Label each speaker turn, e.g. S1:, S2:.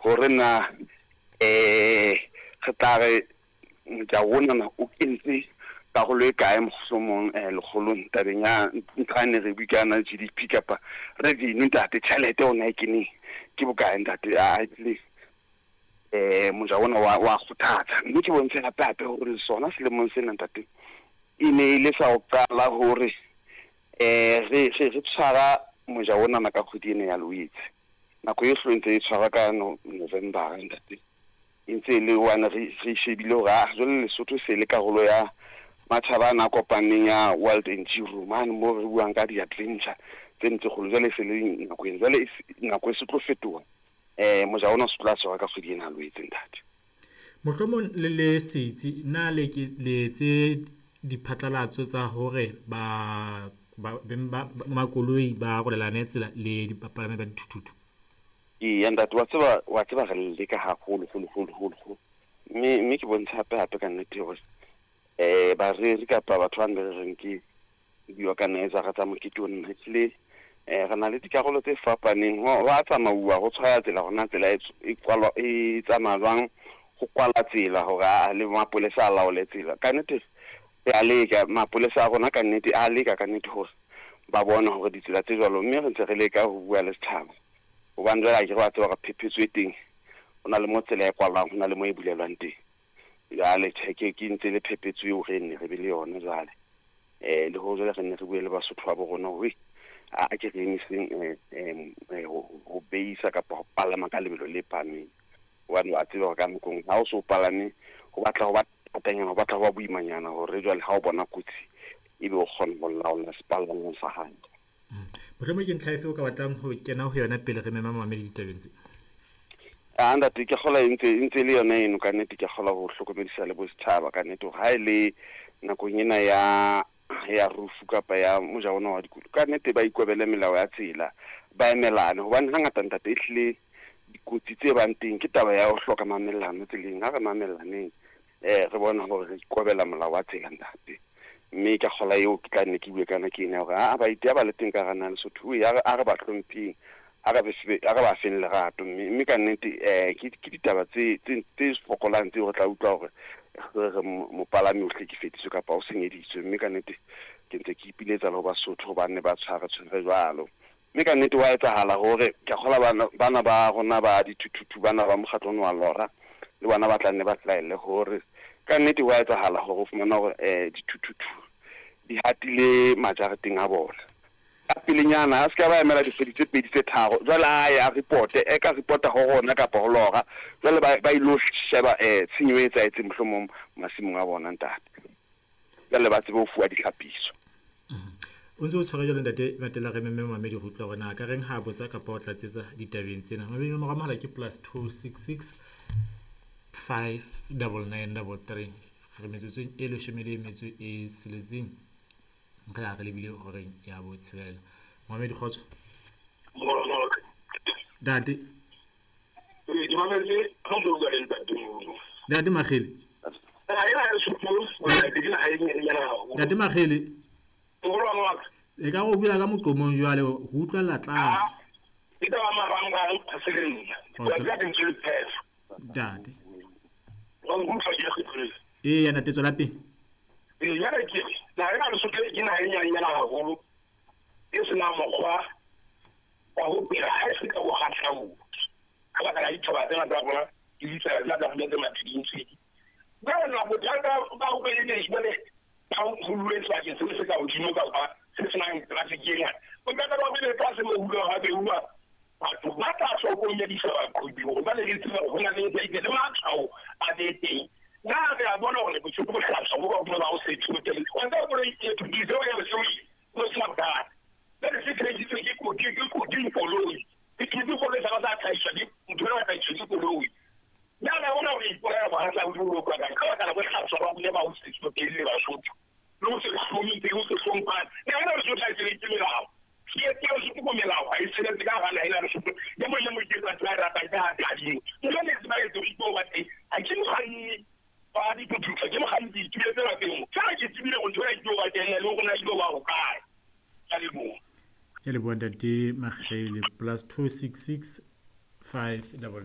S1: gore na re ja wona na o kentse ka go le kae mogosomong le golong tabeng ya ntrane re bikana GDP kapa revenue ntate tšhelete ona ke bokae ntate a tle moja wona wa khuthatsa mme ke bontshe gape gore sona selemong sena ntate e ne ile sa o qala gore re tshwara moja wona na ka khudine ya Louise nako e hlwentse e tshwara ka November ntate intse le wana re shebile ga jole Lesotho se le karolo ya matšhaba na kopaneng ya World NGO man mo re buang ka di-adventure tse ntse go jole se le nako e se tlo fetoga moja ona se tla ka go dina Louise ntate
S2: mohlomong le setsi na le tse diphatlalatso tsa hore ba makoloi ba go lelane tsela le dipapalame ba dithuthuthu
S1: ya ntate wa tseba re le ka haholo mme ke bontsha hape ka nnete hore ba re kapa batho ba nne re ke di-organizer tsa mokete o nna le re na le dikarolo tse fapaneng wa tsamauwa go tshwaya tsela gona tsela e tsamayang go kwala tsela gore le mapolesa a laole tsela ka nnete a leka mapolesa a gona ka nnete a leka ka nnete gore ba bona gore ditsela tse jalo mme re ntse re leka go bua le setšhaba gobane jwale a ke ba tseba ga phephetso e teng go na le mo tsela e kwalang go na le mo e bulelwang teng jale ke ntse le phephetso eo re nne re be le yone jale le go jwale re nne re bue le Basotho ba bo rona hore a ke re emiseng go beisa kapa go palama ka lebelo le phameng gobane wa tseba ka mokong ha o se o palame go batla go ba patanyana go batla go ba boimanyana gore jwale ha o bona kotsi ebe o kgona go laola sepalangwang sa hantle
S2: mohlomong ke ntlha efe o ka batlang go kena go yona pele re mema mamedi ditabeng tse
S1: ntate ke kgola ntse le yona eno ka nnete ke kgola go hlokomedisa le bosetšhaba ka nnete ga e le nakong ena ya rufu kapa ya moja ona wa dikulo ka nnete ba ikwebele melao ya tsela ba emelane gobane ga ngata ntate e hlile dikotsi tse bang teng ke taba ya go hloka mamelano tseleng ga re mamelaneng re bona gore re ikwebela molao wa tsela ntate mme ka kgola eo ke ka nne ke bue kana ke ena gore a ba itea ba le teng ka gana Lesotho a re ba tlhompheng a re ba feng lerato mme ka nnete ke ditaba tse fokolang tse go tla utlwa gore re mopalami o hlekefeditswe kapa o senyeditswe mme ka nnete ke ntse ke ipiletsa le go Basotho ba nne ba tshware jalo mme ka nnete wa etsagala gore ke kgola bana ba rona ba dithuthuthu bana ba mokgatlong wa lora le bona ba tla nne ba tlaele gore ka nnete wa etsagala gore o fumana gore dithuthuthu di hatile majareteng a bona ka pelenyana a se ka ba emela dikgwedi tse pedi tse tharo jwale a reporte ka reporta go gona kapa go lora jwale ba ilo sheba tshenyo e tsaetse mohlomong masimong a bona ntate jwale ba tsebe go fua ditlhapiso
S2: o ntse o tshwara jalo ntate matela re memme mamedi go utlwa gona ka reng ha botsa kapa o tlatsetsa ditabeng tsena mabedi mo gamala ke +266 59933 re metsotso e le shemele metso e seletseng re a re lebile gore ya botshelela Mohammed Khotso date date Magele date Magele e ka go bula ka moqomong jwale go utlwa la tlase
S3: e ka ba maranga a selenna ya dintse pef
S2: date
S3: o go tlhoka
S2: ya na tetso la pele
S3: ya re ke na re re sotle ke na nyanyana haholo e sena mokgwa wa go pela ha se ka go gatlawo ka ba ka ithoba tsena tsa bona di ditsa la da mo tsena tshedintsi ba na botaka ba go le ne ibane ba go lwetsa ke se ka o dimo ka ba se sena traffic yenga o ka ba bile passe mo ulo ha be uwa ba ta so go nyedisa go bi go ba le ditsa go na le tse di ma tshao a de teng na re a bona gore go tshoko go tlhapsa go ba o se tshotse o nda go re ke dizo ya so go sa ba le se ke ke ko di poloi ke di poloi sa ba ta isa di ntona ta isa di poloi na na ona o ipona ba ha go go ka ka go tlhapsa ba le ba o se tshotse le ba sotho lo se khomi te o se sompa na ona re tla se ke melao ke o se go melao ai se le ka ga la ina re sotho ya mo ke tla tla ra ta di no le se ba e di go ba a ke mo ga ba di go tla ke mo ga di ke tla teng ka ke tsibile go tsaya go ba teng le go na go ba go kae ya le mo
S2: ya le bontate Magele +266 5